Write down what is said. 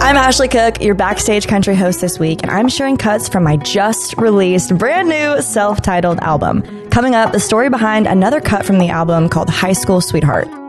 I'm Ashley Cook, your backstage country host this week, and I'm sharing cuts from my just released brand new self-titled album. Coming up, the story behind another cut from the album called High School Sweetheart.